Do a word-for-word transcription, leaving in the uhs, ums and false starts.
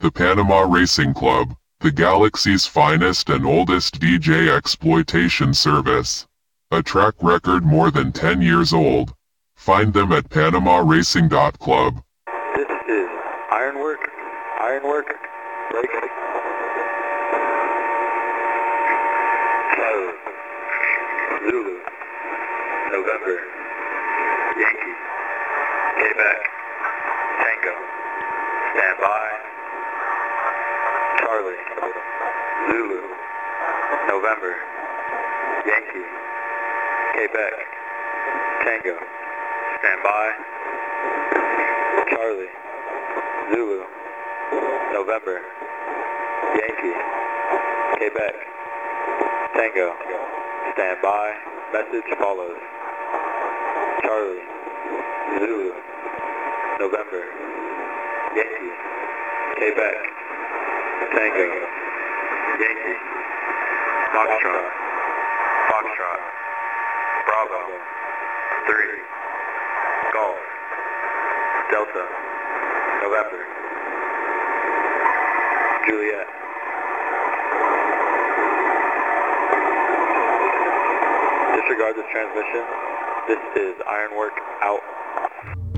The Panama Racing Club, the galaxy's finest and oldest D J exploitation service. A track record more than ten years old. Find them at panama racing dot club. This is Ironwork, Ironwork, break. Kilo, Zulu, November, Yankee, Quebec, Tango, stand by, Charlie, Zulu, November, Yankee, Quebec, Tango, stand by, Charlie, Zulu, November, Yankee, Quebec, Tango, stand by, message follows, Charlie, Zulu, November, Yankee, Quebec, Tango, Yankee, Foxtrot, Foxtrot, Bravo, three, Golf, Delta, November, Juliet. Disregard this transmission. This is Ironwork out.